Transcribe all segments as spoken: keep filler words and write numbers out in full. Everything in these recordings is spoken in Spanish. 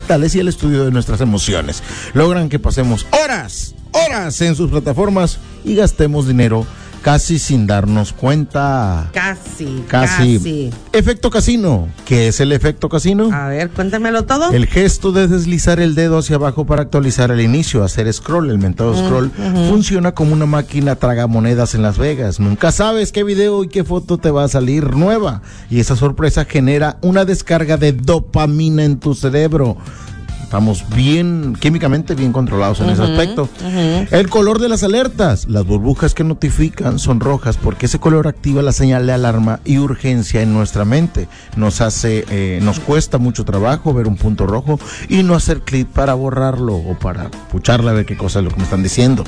digitales y el estudio de nuestras emociones. Logran que pasemos horas, horas en sus plataformas y gastemos dinero casi sin darnos cuenta. Casi, casi. Casi. Efecto casino. ¿Qué es el efecto casino? A ver, cuéntamelo todo. El gesto de deslizar el dedo hacia abajo para actualizar el inicio, hacer scroll, el mentado mm, scroll, uh-huh. funciona como una máquina tragamonedas en Las Vegas. Nunca sabes qué video y qué foto te va a salir nueva. Y esa sorpresa genera una descarga de dopamina en tu cerebro. Estamos bien, químicamente bien controlados en uh-huh, ese aspecto. Uh-huh. El color de las alertas. Las burbujas que notifican son rojas porque ese color activa la señal de alarma y urgencia en nuestra mente. Nos hace, eh, nos cuesta mucho trabajo ver un punto rojo y no hacer clic para borrarlo o para pucharle a ver qué cosa es lo que me están diciendo.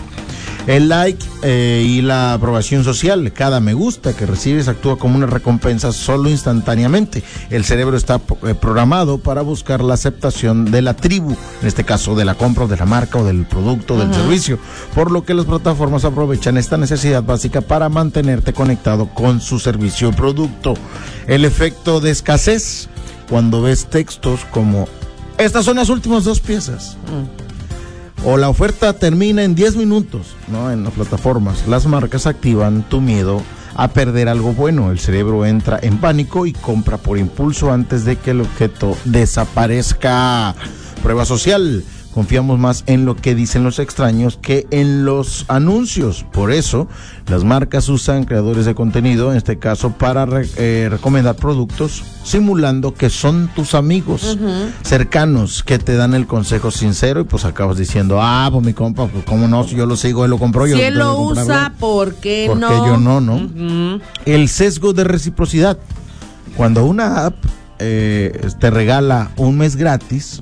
El like eh, y la aprobación social, cada me gusta que recibes actúa como una recompensa solo instantáneamente. El cerebro está eh, programado para buscar la aceptación de la tribu, en este caso de la compra, de la marca o del producto, uh-huh. del servicio, por lo que las plataformas aprovechan esta necesidad básica para mantenerte conectado con su servicio o producto. El efecto de escasez, cuando ves textos como estas son las últimas dos piezas. Uh-huh. O la oferta termina en diez minutos, ¿no? En las plataformas, las marcas activan tu miedo a perder algo bueno. El cerebro entra en pánico y compra por impulso antes de que el objeto desaparezca. Prueba social. Confiamos más en lo que dicen los extraños que en los anuncios. Por eso, las marcas usan creadores de contenido, en este caso, para re, eh, recomendar productos, simulando que son tus amigos uh-huh. cercanos, que te dan el consejo sincero y pues acabas diciendo, ah, pues mi compa, pues cómo no, si yo lo sigo, él lo compró, yo si lo él lo usa, ¿por qué ¿Por no? Porque yo no, ¿no? Uh-huh. El sesgo de reciprocidad. Cuando una app eh, te regala un mes gratis,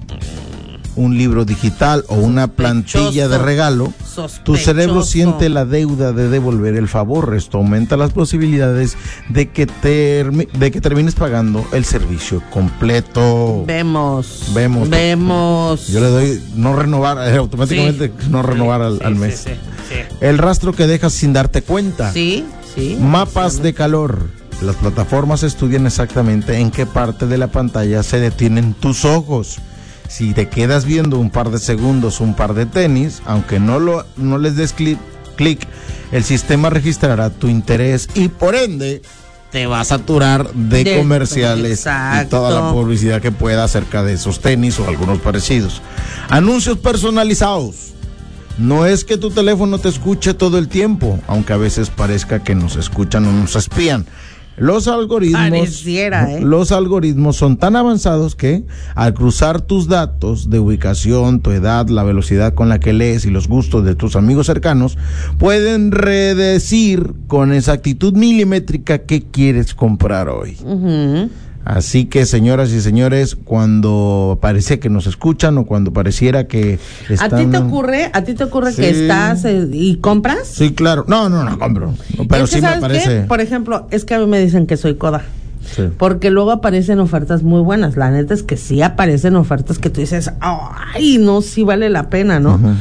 un libro digital o una plantilla de regalo, sospechoso. Tu cerebro siente la deuda de devolver el favor. Esto aumenta las posibilidades de que, termi- de que termines pagando el servicio completo. Vemos. Vemos. Vemos. Yo le doy no renovar, eh, automáticamente sí. no renovar al, sí, al mes. Sí, sí, sí. El rastro que dejas sin darte cuenta. Sí, sí. Mapas sí. de calor. Las plataformas estudian exactamente en qué parte de la pantalla se detienen tus ojos. Si te quedas viendo un par de segundos, un par de tenis, aunque no lo no les des clic, clic, el sistema registrará tu interés y por ende te va a saturar de, de comerciales exacto. y toda la publicidad que pueda acerca de esos tenis o algunos parecidos. Anuncios personalizados. No es que tu teléfono te escuche todo el tiempo, aunque a veces parezca que nos escuchan o nos espían. Los algoritmos, Pareciera, ¿eh? los algoritmos son tan avanzados que al cruzar tus datos de ubicación, tu edad, la velocidad con la que lees y los gustos de tus amigos cercanos, pueden redecir con exactitud milimétrica qué quieres comprar hoy. Uh-huh. Así que, señoras y señores, cuando parece que nos escuchan o cuando pareciera que están... ¿A ti te ocurre, a ti te ocurre sí. que estás eh, y compras? Sí, claro. No, no, no compro. No, pero es que, sí me parece... ¿qué? Por ejemplo, es que a mí me dicen que soy coda. Sí. Porque luego aparecen ofertas muy buenas. La neta es que sí aparecen ofertas que tú dices, ay, no, sí vale la pena, ¿no? Uh-huh.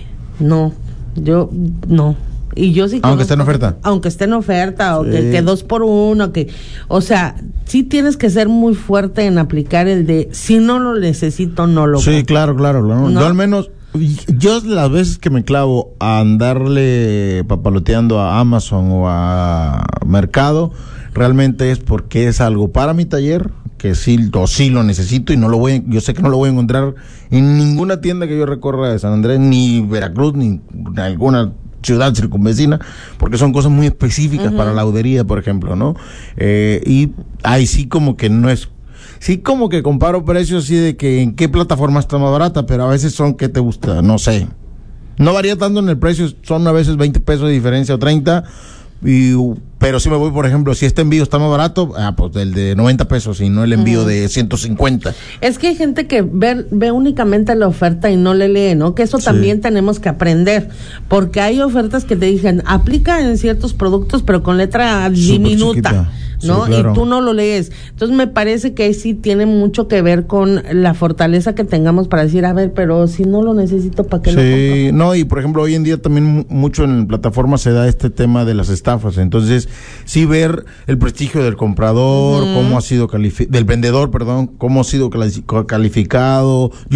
No, yo, no. Y yo sí aunque conozco, esté en oferta. Aunque esté en oferta, o sí. que, que dos por uno, que, o sea, sí tienes que ser muy fuerte en aplicar el de, si no lo necesito, no lo Sí, compro. claro, claro, claro. ¿No? Yo al menos, yo las veces que me clavo a andarle papaloteando a Amazon o a Mercado, realmente es porque es algo para mi taller, que sí, o sí lo necesito y no lo voy, yo sé que no lo voy a encontrar en ninguna tienda que yo recorra de San Andrés, ni Veracruz, ni alguna ciudad circunvecina, porque son cosas muy específicas uh-huh. para la laudería, por ejemplo, ¿no? Eh, y ahí sí como que no es, sí como que comparo precios así de que en qué plataforma está más barata, pero a veces son que te gusta, no sé. No varía tanto en el precio, son a veces veinte pesos de diferencia o treinta, y, pero si me voy, por ejemplo, si este envío está más barato, ah, pues el de noventa pesos y no el envío uh-huh. de ciento cincuenta. Es que hay gente que ve, ve únicamente la oferta y no le lee, ¿no? Que eso sí. también tenemos que aprender, porque hay ofertas que te dicen, aplica en ciertos productos, pero con letra Super diminuta. Chiquita. ¿No? Sí, claro. Y tú no lo lees. Entonces me parece que ahí sí tiene mucho que ver con la fortaleza que tengamos para decir, a ver, pero si no lo necesito, ¿para qué sí, lo compro? Sí, no, y por ejemplo, hoy en día también mucho en plataformas se da este tema de las estafas. Entonces, sí ver el prestigio del comprador, uh-huh. cómo ha sido calificado, del vendedor, perdón, cómo ha sido calificado.